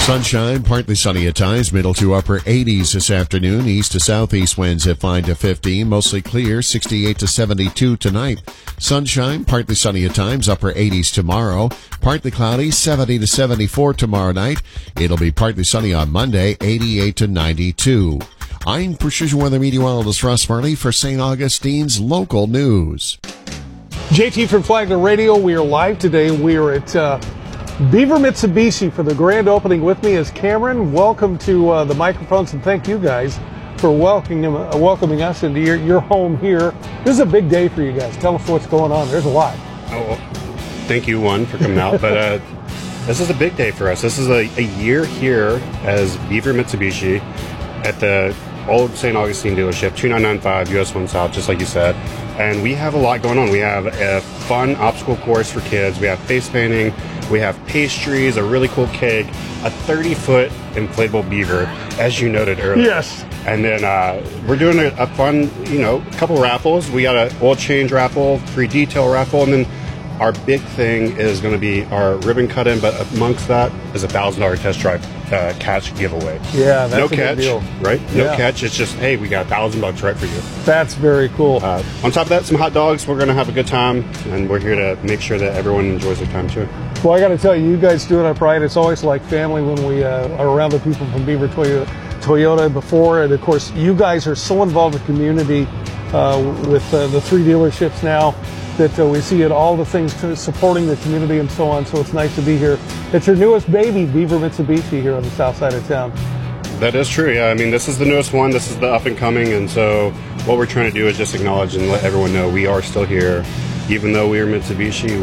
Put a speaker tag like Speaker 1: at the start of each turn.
Speaker 1: Sunshine, partly sunny at times, middle to upper 80s this afternoon. East to southeast winds at 5 to 15, mostly clear, 68 to 72 tonight. Sunshine, partly sunny at times, upper 80s tomorrow. Partly cloudy, 70 to 74 tomorrow night. It'll be partly sunny on Monday, 88 to 92. I'm Precision Weather Meteorologist Russ Farley for St. Augustine's local news.
Speaker 2: JT from Flagler Radio. We are live today. We are at Beaver Mitsubishi for the grand opening. With me is Cameron. Welcome to the microphones, and thank you guys for welcoming us into your home here. This is a big day for you guys. Tell us what's going on. There's a lot.
Speaker 3: Oh, well, thank you, for coming out. But this is a big day for us. This is a year here as Beaver Mitsubishi at the old St. Augustine dealership, 2995 US 1 South, just like you said. And we have a lot going on. We have a fun obstacle course for kids. We have face painting. We have pastries, a really cool cake, a 30-foot inflatable beaver, as you noted earlier.
Speaker 2: Yes.
Speaker 3: And then we're doing a fun, couple raffles. We got an oil change raffle, free detail raffle, and then our big thing is going to be our ribbon cut-in, but amongst that is a $1,000 test drive catch giveaway.
Speaker 2: Yeah, that's
Speaker 3: no
Speaker 2: a
Speaker 3: catch,
Speaker 2: good deal.
Speaker 3: right? No catch. It's just, hey, we got $1,000 right for you.
Speaker 2: That's very cool.
Speaker 3: On top of that, some hot dogs. We're going to have a good time, and we're here to make sure that everyone enjoys their time too.
Speaker 2: Well, I got to tell you, you guys do it on pride. It's always like family when we are around the people from Beaver Toyota before. And of course, you guys are so involved in the community with the 3 dealerships now that we see it, all the things supporting the community and so on. So it's nice to be here. It's your newest baby, Beaver Mitsubishi, here on the south side of town.
Speaker 3: That is true, yeah. I mean, this is the newest one. This is the up and coming. And so what we're trying to do is just acknowledge and let everyone know we are still here. Even though we are Mitsubishi,